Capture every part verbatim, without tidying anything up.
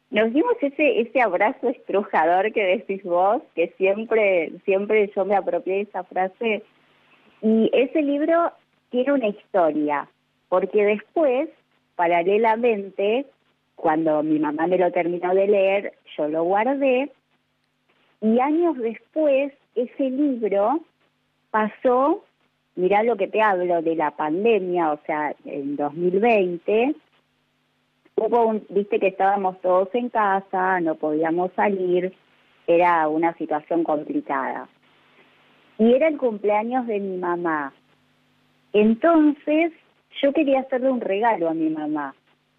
nos dimos ese ese abrazo estrujador que decís vos, que siempre siempre yo me apropié de esa frase. Y ese libro tiene una historia, porque después, paralelamente, cuando mi mamá me lo terminó de leer, yo lo guardé, y años después ese libro pasó, mirá lo que te hablo de la pandemia, o sea, en dos mil veinte, hubo un, viste que estábamos todos en casa, no podíamos salir, era una situación complicada. Y era el cumpleaños de mi mamá. Entonces, yo quería hacerle un regalo a mi mamá.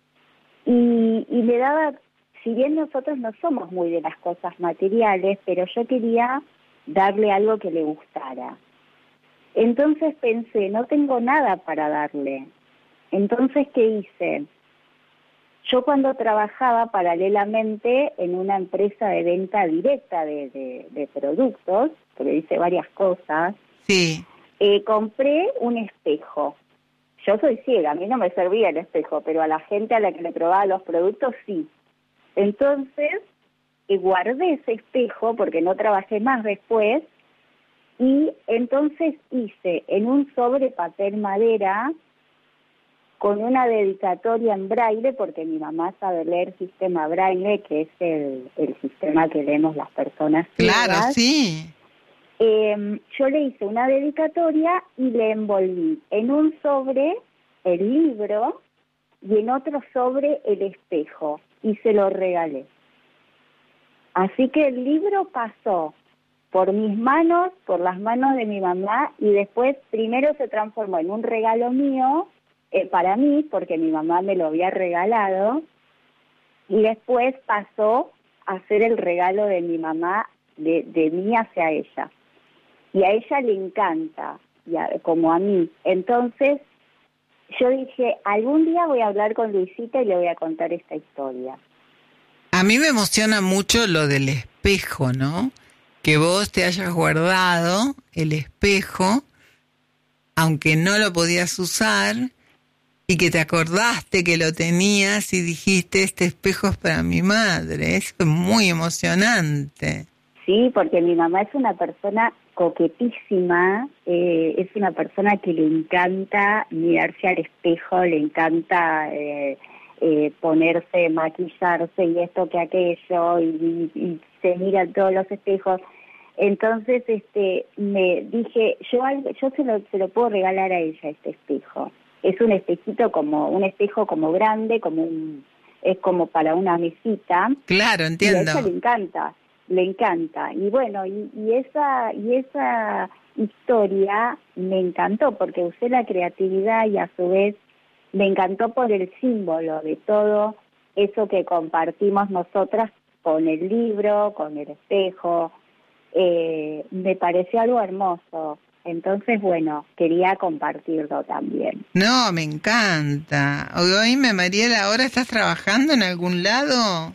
Y, y le daba, si bien nosotros no somos muy de las cosas materiales, pero yo quería darle algo que le gustara. Entonces pensé, no tengo nada para darle. Entonces, ¿qué hice? Yo cuando trabajaba paralelamente en una empresa de venta directa de, de, de productos, porque hice varias cosas, sí. eh, compré un espejo. Yo soy ciega, a mí no me servía el espejo, pero a la gente a la que le probaba los productos sí. Entonces, eh, guardé ese espejo porque no trabajé más después, y entonces hice en un sobre papel madera con una dedicatoria en braille, porque mi mamá sabe leer sistema braille, que es el, el sistema que leemos las personas ciegas. Claro, sí. Eh, yo le hice una dedicatoria y le envolví en un sobre el libro y en otro sobre el espejo, y se lo regalé. Así que el libro pasó por mis manos, por las manos de mi mamá, y después primero se transformó en un regalo mío, eh, para mí, porque mi mamá me lo había regalado, y después pasó a ser el regalo de mi mamá, de, de mí hacia ella. Y a ella le encanta, y a, como a mí. Entonces, yo dije, algún día voy a hablar con Luisita y le voy a contar esta historia. A mí me emociona mucho lo del espejo, ¿no? Que vos te hayas guardado el espejo, aunque no lo podías usar, y que te acordaste que lo tenías y dijiste, este espejo es para mi madre. Eso es muy emocionante. Sí, porque mi mamá es una persona coquetísima, eh, es una persona que le encanta mirarse al espejo, le encanta eh, eh, ponerse, maquillarse y esto que aquello, y, y, y se mira en todos los espejos. Entonces, este, me dije, yo yo se lo, se lo puedo regalar a ella, este espejo. Es un espejito como, un espejo como grande, como un, es como para una mesita. Claro, entiendo. Y a ella le encanta, le encanta. Y bueno, y, y esa, y esa historia me encantó, porque usé la creatividad y a su vez me encantó por el símbolo de todo eso que compartimos nosotras con el libro, con el espejo. Eh, me pareció algo hermoso. Entonces, bueno, quería compartirlo también. No, me encanta. Oíme, Mariela, ¿ahora estás trabajando en algún lado?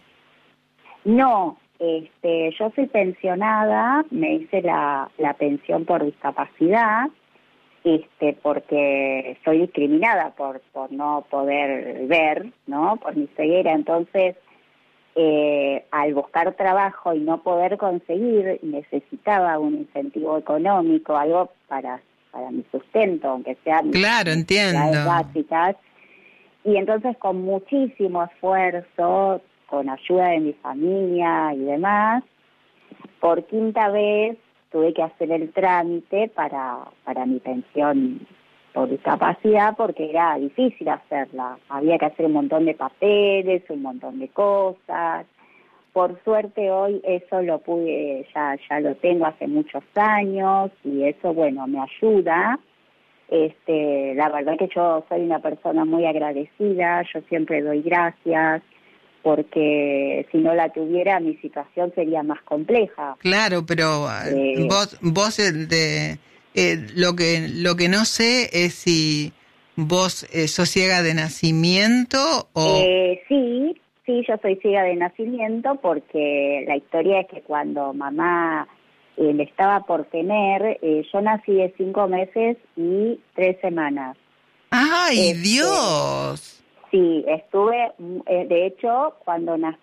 No, este, yo soy pensionada, me hice la, la pensión por discapacidad, este, porque soy discriminada por, por no poder ver, ¿no? Por mi ceguera. Entonces, Eh, al buscar trabajo y no poder conseguir, necesitaba un incentivo económico, algo para para mi sustento, aunque sean claro, entiendo, básicas. Y entonces, con muchísimo esfuerzo, con ayuda de mi familia y demás, por quinta vez tuve que hacer el trámite para para mi pensión por discapacidad, porque era difícil hacerla. Había que hacer un montón de papeles, un montón de cosas. Por suerte hoy eso lo pude, ya ya lo tengo hace muchos años, y eso, bueno, me ayuda. Este, la verdad que yo soy una persona muy agradecida, yo siempre doy gracias, porque si no la tuviera mi situación sería más compleja. Claro, pero eh, vos vos de Eh, lo que lo que no sé es si vos eh, sos ciega de nacimiento o... Eh, sí, sí, yo soy ciega de nacimiento, porque la historia es que cuando mamá eh, le estaba por tener, eh, yo nací de cinco meses y tres semanas. ¡Ay, este, Dios! Sí, estuve, eh, de hecho, cuando nací